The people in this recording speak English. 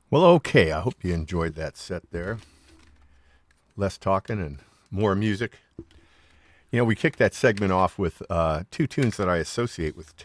Well, okay. I hope you enjoyed that set there. Less talking and more music. You know, we kicked that segment off with two tunes that I associate with